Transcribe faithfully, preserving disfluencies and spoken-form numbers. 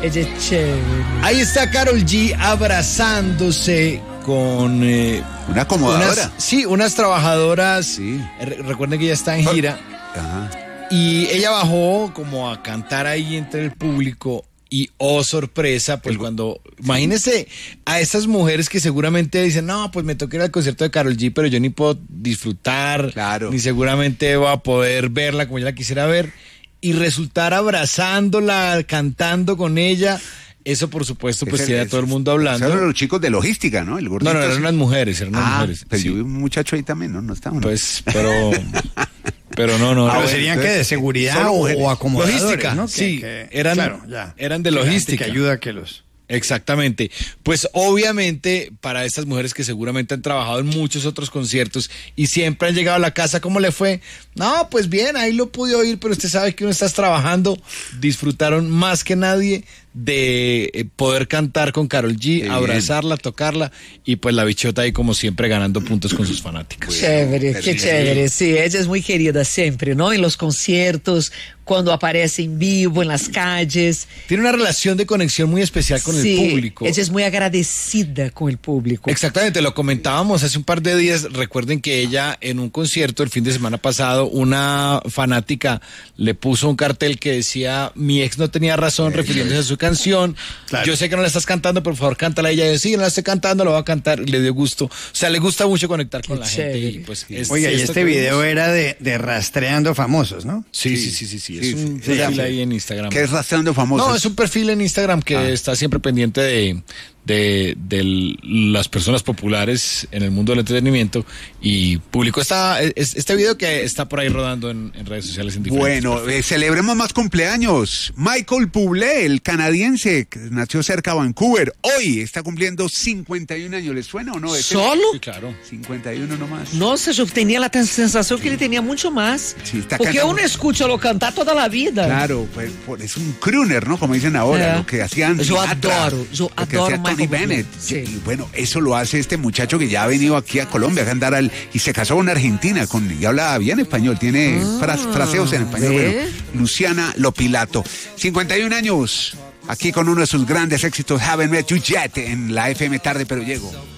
ella es chévere. Ahí está Karol G abrazándose con eh, una acomodadora. Unas, sí, unas trabajadoras. Sí. Re- recuerden que ella está en gira. Ajá. Y ella bajó como a cantar ahí entre el público. Y oh, sorpresa, pues el, cuando, sí. Imagínense a estas mujeres que seguramente dicen, no, pues me toca ir al concierto de Karol G, pero yo ni puedo disfrutar, claro. Ni seguramente voy a poder verla como yo la quisiera ver, y resultar abrazándola, cantando con ella. Eso, por supuesto, pues tiene a todo el mundo hablando. Eran los chicos de logística, ¿no? El gordito, no, no, eran unas mujeres, eran unas ah, mujeres. Pero sí. Yo vi un muchacho ahí también, ¿no? No estaba. ¿No? Pues, pero... Pero no, no. Ah, no bueno, serían que de seguridad o, o acomodadores, logística, ¿no? sí, que, que, eran, claro, ya. eran de logística. Que ayuda a que los... Exactamente. Pues obviamente para estas mujeres que seguramente han trabajado en muchos otros conciertos y siempre han llegado a la casa, ¿cómo le fue? No, pues bien, ahí lo pude oír, pero usted sabe que uno está trabajando. Disfrutaron más que nadie de eh, poder cantar con Karol G, qué abrazarla, bien. Tocarla y pues la bichota ahí como siempre ganando puntos con sus fanáticas. Chévere, qué chévere. Sí, ella es muy querida siempre, ¿no? En los conciertos, cuando aparece en vivo, en las calles. Tiene una relación de conexión muy especial con sí, el público. Ella es muy agradecida con el público. Exactamente, lo comentábamos hace un par de días. Recuerden que ella en un concierto el fin de semana pasado, una fanática le puso un cartel que decía, mi ex no tenía razón, refiriéndose a su canción. Claro. Yo sé que no la estás cantando, por favor, cántala. Ella dijo, sí, no la estoy cantando, lo voy a cantar. Y le dio gusto. O sea, le gusta mucho conectar con Qué la chévere. Gente. Y pues, es, Oiga, y este video era de, de rastreando famosos, ¿no? Sí, sí, sí, sí. sí, sí. sí es un sí, perfil sí. ahí en Instagram. ¿Qué es rastreando famosos? No, es un perfil en Instagram que ah. está siempre pendiente de... De, de las personas populares en el mundo del entretenimiento y publicó esta, este video que está por ahí rodando en, en redes sociales. En bueno, eh, celebremos más cumpleaños. Michael Bublé, el canadiense, que nació cerca de Vancouver, hoy está cumpliendo cincuenta y un años. ¿Les suena o no? ¿Solo? Sí, claro. cincuenta y uno nomás. Nossa, yo tenía la sensación que él tenía mucho más. Sí, está porque cantando. Uno escucha lo cantar toda la vida. Claro, pues, pues es un crooner, ¿no? Como dicen ahora, é. lo que hacían. Yo adoro, yo adoro Tony Bennett. Sí. Y bueno, eso lo hace este muchacho que ya ha venido aquí a Colombia a cantar al, y se casó con una argentina con, y habla bien español, tiene ah, fras, fraseos en español. Bueno, Luciana Lopilato, cincuenta y un años, aquí con uno de sus grandes éxitos, Haven't Met You Yet, en la F M Tarde Pero Llego.